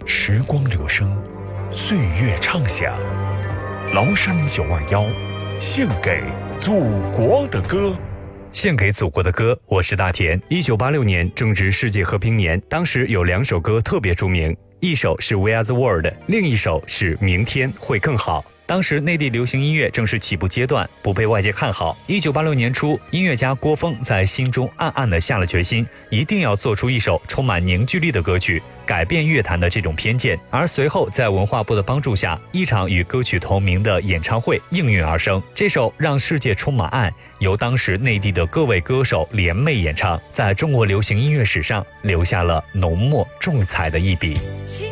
时光流声，岁月畅想。崂山921，献给祖国的歌。 献给祖国的歌，我是大田。1986年正值世界和平年，当时有2首歌特别著名，一首是 We Are the World， 另一首是明天会更好。当时内地流行音乐正是起步阶段，不被外界看好。1986年初，音乐家郭峰在心中暗暗地下了决心，一定要做出一首充满凝聚力的歌曲，改变乐坛的这种偏见。而随后在文化部的帮助下，一场与歌曲同名的演唱会应运而生。这首《让世界充满爱》由当时内地的各位歌手联袂演唱，在中国流行音乐史上留下了浓墨重彩的一笔。